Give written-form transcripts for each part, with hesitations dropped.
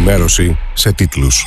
Ενημέρωση σε τίτλους.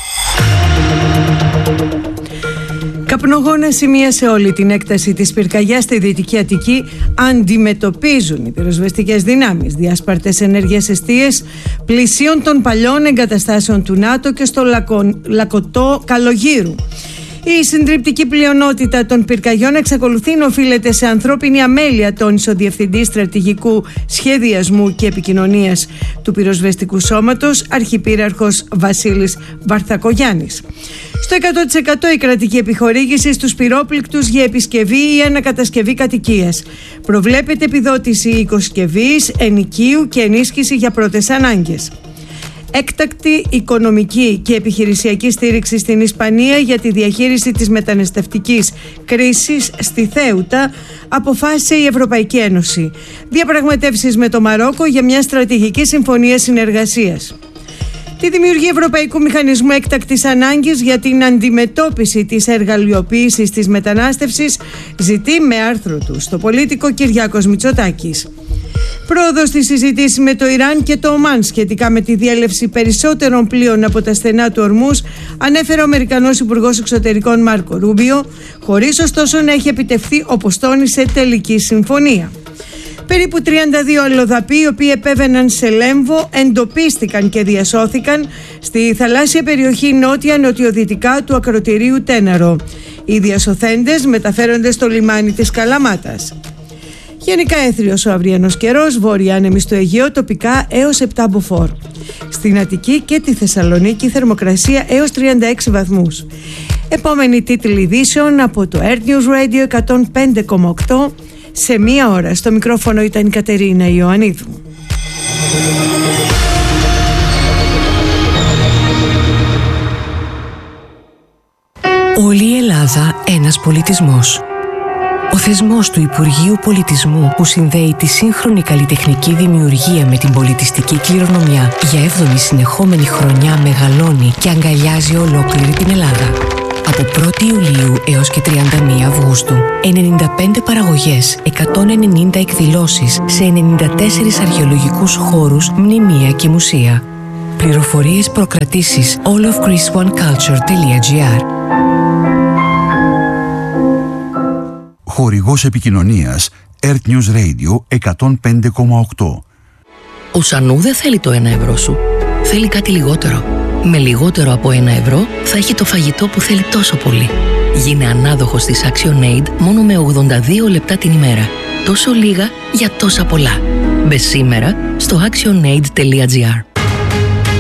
Καπνογόνα σημεία σε όλη την έκταση της πυρκαγιάς στη Δυτική Αττική αντιμετωπίζουν οι πυροσβεστικές δυνάμεις διάσπαρτες ενέργειες εστίες πλησίων των παλιών εγκαταστάσεων του ΝΑΤΟ και στο λακωτό Καλογύρου. Η συντριπτική πλειονότητα των πυρκαγιών εξακολουθεί να οφείλεται σε ανθρώπινη αμέλεια, τόνισε ο Διευθυντής Στρατηγικού Σχεδιασμού και Επικοινωνίας του Πυροσβεστικού Σώματος, Αρχιπύραρχος Βασίλης Βαρθακογιάννης. Στο 100% η κρατική επιχορήγηση στους πυρόπληκτους για επισκευή ή ανακατασκευή κατοικίας. Προβλέπεται επιδότηση οικοσκευής, ενοικίου και ενίσχυση για πρώτες ανάγκες. Έκτακτη οικονομική και επιχειρησιακή στήριξη στην Ισπανία για τη διαχείριση της μεταναστευτικής κρίσης στη Θέουτα, αποφάσισε η Ευρωπαϊκή Ένωση. Διαπραγματεύσεις με το Μαρόκο για μια στρατηγική συμφωνία συνεργασίας. Τη δημιουργία Ευρωπαϊκού Μηχανισμού Έκτακτης Ανάγκης για την αντιμετώπιση της εργαλειοποίησης της μετανάστευσης ζητεί με άρθρο του στο Πολίτικο Κυριάκος Μητσοτάκης. Πρόοδος στη συζήτηση με το Ιράν και το Ομάν σχετικά με τη διέλευση περισσότερων πλοίων από τα στενά του Ορμούζ ανέφερε ο Αμερικανός Υπουργός Εξωτερικών Μάρκο Ρούμπιο, χωρίς ωστόσο να έχει επιτευχθεί, όπως τόνισε, τελική συμφωνία. Περίπου 32 αλλοδαποί, οι οποίοι επέβαιναν σε Λέμβο, εντοπίστηκαν και διασώθηκαν στη θαλάσσια περιοχή νότια-νοτιοδυτικά του ακρωτηρίου Τέναρο. Οι διασωθέντες μεταφέρονται στο λιμάνι της Καλαμάτας. Γενικά έθριος ο αυριανός καιρός, βόρεια άνεμη στο Αιγαίο, τοπικά έως 7 μποφόρ. Στην Αττική και τη Θεσσαλονίκη θερμοκρασία έως 36 βαθμούς. Επόμενη τίτλη ειδήσεων από το Earth News Radio 105,8 σε μία ώρα. Στο μικρόφωνο ήταν η Κατερίνα Ιωαννίδου. Όλη η Ελλάδα ένας πολιτισμός. Ο θεσμός του Υπουργείου Πολιτισμού που συνδέει τη σύγχρονη καλλιτεχνική δημιουργία με την πολιτιστική κληρονομιά για 7η συνεχόμενη χρονιά μεγαλώνει και αγκαλιάζει ολόκληρη την Ελλάδα. Από 1η Ιουλίου έως και 31 Αυγούστου, 95 παραγωγές, 190 εκδηλώσεις σε 94 αρχαιολογικούς χώρους, μνημεία και μουσεία. Πληροφορίες προκρατήσεις allofgreeceoneculture.gr. Χορηγός επικοινωνίας Earth News Radio 105,8. Ο Σανού δεν θέλει το 1 ευρώ σου. Θέλει κάτι λιγότερο. Με λιγότερο από 1 ευρώ θα έχει το φαγητό που θέλει τόσο πολύ. Γίνε ανάδοχος της ActionAid μόνο με 82 λεπτά την ημέρα. Τόσο λίγα για τόσα πολλά. Μπες σήμερα στο actionaid.gr.